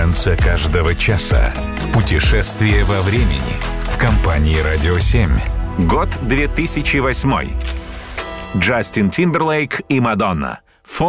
Танца каждого часа. Путешествие во времени. В компании «Радио 7». Год 2008. Джастин Тимберлейк и Мадонна.